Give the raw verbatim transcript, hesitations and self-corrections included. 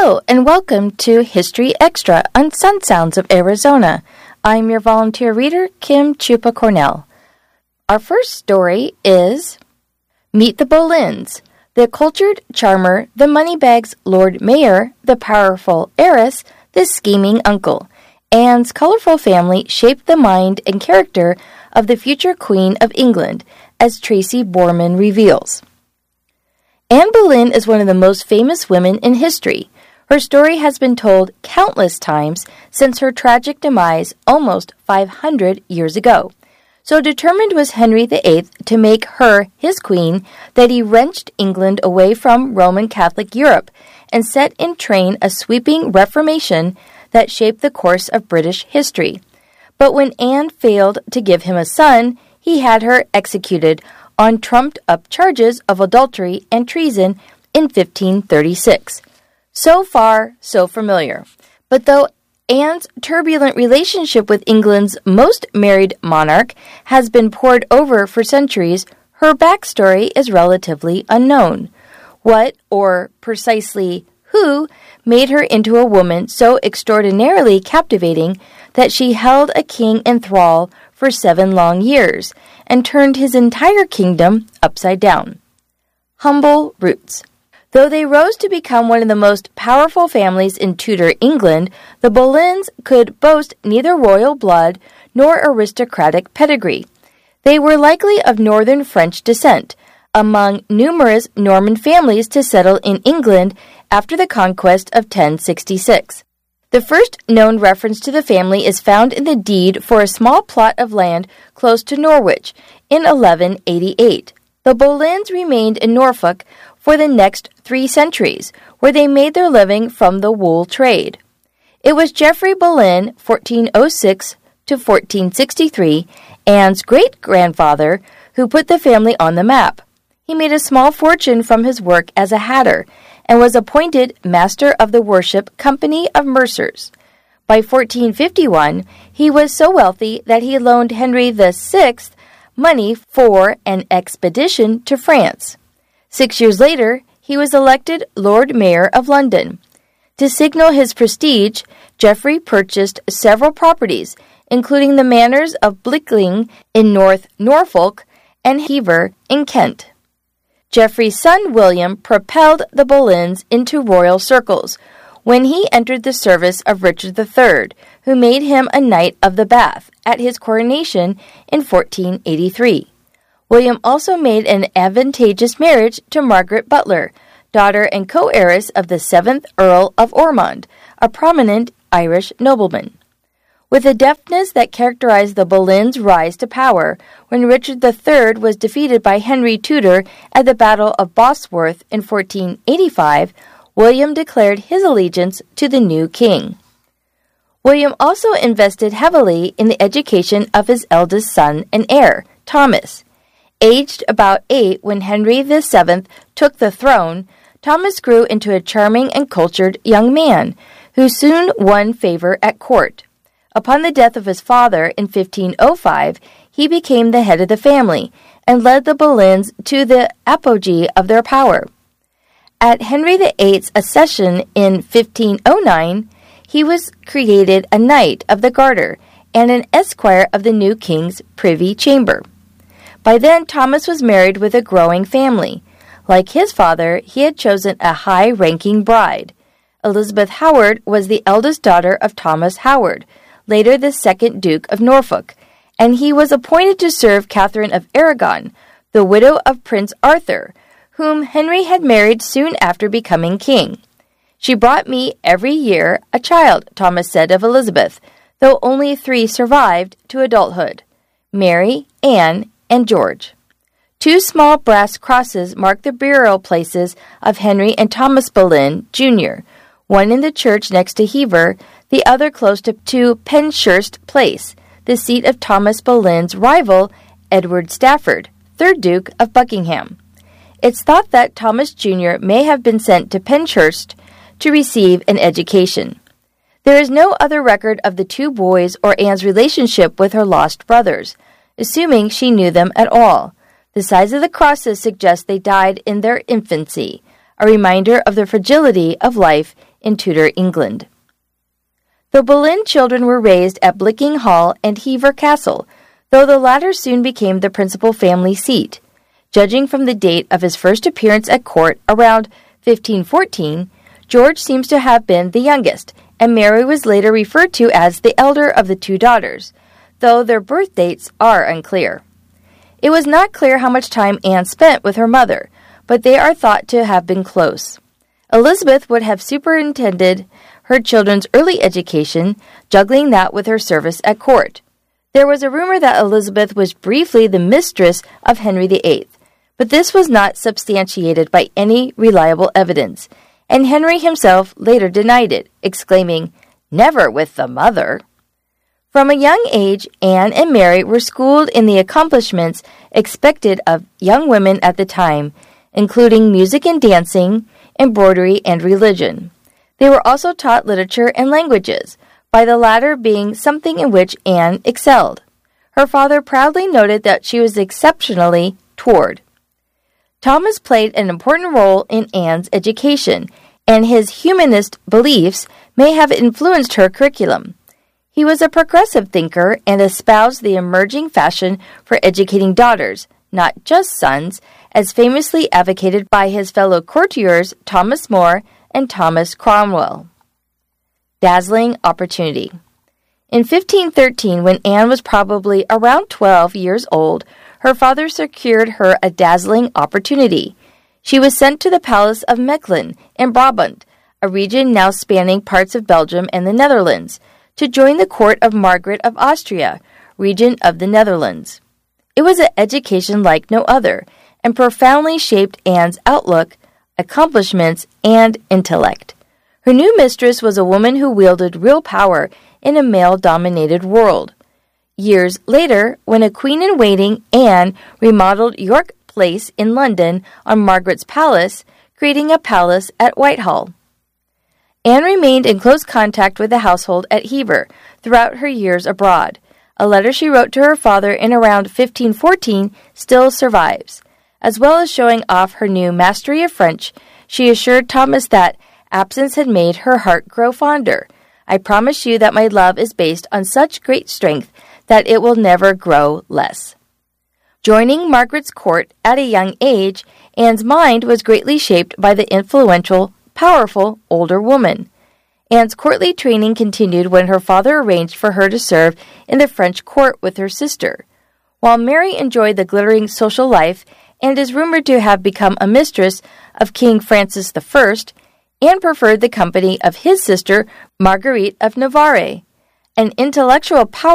Hello, and welcome to History Extra on Sun Sounds of Arizona. I'm your volunteer reader, Kim Chupa Cornell. Our first story is Meet the Boleyns, the cultured charmer, the moneybags Lord Mayor, the powerful heiress, the scheming uncle. Anne's colorful family shaped the mind and character of the future Queen of England, as Tracy Borman reveals. Anne Boleyn is one of the most famous women in history. Her story has been told countless times since her tragic demise almost five hundred years ago. So determined was Henry the Eighth to make her his queen that he wrenched England away from Roman Catholic Europe and set in train a sweeping reformation that shaped the course of British history. But when Anne failed to give him a son, he had her executed on trumped-up charges of adultery and treason in fifteen thirty-six. So far, so familiar. But though Anne's turbulent relationship with England's most married monarch has been pored over for centuries, her backstory is relatively unknown. What, or precisely who, made her into a woman so extraordinarily captivating that she held a king in thrall for seven long years and turned his entire kingdom upside down? Humble roots. Though they rose to become one of the most powerful families in Tudor England, the Boleyns could boast neither royal blood nor aristocratic pedigree. They were likely of northern French descent, among numerous Norman families to settle in England after the conquest of ten sixty-six. The first known reference to the family is found in the deed for a small plot of land close to Norwich in eleven eighty-eight. The Boleyns remained in Norfolk for the next three centuries, where they made their living from the wool trade. It was Geoffrey Boleyn, fourteen oh six to fourteen sixty-three, Anne's great-grandfather, who put the family on the map. He made a small fortune from his work as a hatter and was appointed Master of the Worship Company of Mercers. By fourteen fifty-one, he was so wealthy that he loaned Henry the Sixth money for an expedition to France. Six years later, he was elected Lord Mayor of London. To signal his prestige, Geoffrey purchased several properties, including the manors of Blickling in North Norfolk and Hever in Kent. Geoffrey's son William propelled the Boleyns into royal circles when he entered the service of Richard the Third, who made him a Knight of the Bath at his coronation in fourteen eighty-three. William also made an advantageous marriage to Margaret Butler, daughter and co-heiress of the seventh Earl of Ormond, a prominent Irish nobleman. With the deftness that characterized the Boleyns' rise to power, when Richard the Third was defeated by Henry Tudor at the Battle of Bosworth in fourteen eighty-five, William declared his allegiance to the new king. William also invested heavily in the education of his eldest son and heir, Thomas. Aged about eight when Henry the Seventh took the throne, Thomas grew into a charming and cultured young man who soon won favor at court. Upon the death of his father in fifteen oh five, he became the head of the family and led the Boleyns to the apogee of their power. At Henry the Eighth's accession in fifteen oh nine, he was created a Knight of the Garter and an esquire of the new king's privy chamber. By then, Thomas was married with a growing family. Like his father, he had chosen a high-ranking bride. Elizabeth Howard was the eldest daughter of Thomas Howard, later the second Duke of Norfolk, and he was appointed to serve Catherine of Aragon, the widow of Prince Arthur, whom Henry had married soon after becoming king. She brought me every year a child, Thomas said of Elizabeth, though only three survived to adulthood, Mary, Anne, and George. Two small brass crosses mark the burial places of Henry and Thomas Boleyn, Junior, one in the church next to Hever, the other close to, to Penshurst Place, the seat of Thomas Boleyn's rival, Edward Stafford, third Duke of Buckingham. It's thought that Thomas Junior may have been sent to Penshurst to receive an education. There is no other record of the two boys or Anne's relationship with her lost brothers, assuming she knew them at all. The size of the crosses suggests they died in their infancy, a reminder of the fragility of life in Tudor England. The Boleyn children were raised at Blicking Hall and Hever Castle, though the latter soon became the principal family seat. Judging from the date of his first appearance at court around fifteen fourteen, George seems to have been the youngest, and Mary was later referred to as the elder of the two daughters, though their birth dates are unclear. It was not clear how much time Anne spent with her mother, but they are thought to have been close. Elizabeth would have superintended her children's early education, juggling that with her service at court. There was a rumor that Elizabeth was briefly the mistress of Henry the Eighth, but this was not substantiated by any reliable evidence, and Henry himself later denied it, exclaiming, "Never with the mother." From a young age, Anne and Mary were schooled in the accomplishments expected of young women at the time, including music and dancing, embroidery, and religion. They were also taught literature and languages, by the latter being something in which Anne excelled. Her father proudly noted that she was exceptionally toward. Thomas played an important role in Anne's education, and his humanist beliefs may have influenced her curriculum. He was a progressive thinker and espoused the emerging fashion for educating daughters, not just sons, as famously advocated by his fellow courtiers Thomas More and Thomas Cromwell. Dazzling opportunity. In fifteen thirteen, when Anne was probably around twelve years old, her father secured her a dazzling opportunity. She was sent to the Palace of Mechlin in Brabant, a region now spanning parts of Belgium and the Netherlands, to join the court of Margaret of Austria, regent of the Netherlands. It was an education like no other, and profoundly shaped Anne's outlook, accomplishments, and intellect. Her new mistress was a woman who wielded real power in a male-dominated world. Years later, when a queen-in-waiting, Anne remodeled York Place in London on Margaret's palace, creating a palace at Whitehall. Anne remained in close contact with the household at Hever throughout her years abroad. A letter she wrote to her father in around fifteen fourteen still survives. As well as showing off her new mastery of French, she assured Thomas that absence had made her heart grow fonder. "I promise you that my love is based on such great strength that it will never grow less." Joining Margaret's court at a young age, Anne's mind was greatly shaped by the influential, powerful older woman. Anne's courtly training continued when her father arranged for her to serve in the French court with her sister. While Mary enjoyed the glittering social life and is rumored to have become a mistress of King Francis the First, Anne preferred the company of his sister, Marguerite of Navarre. An intellectual power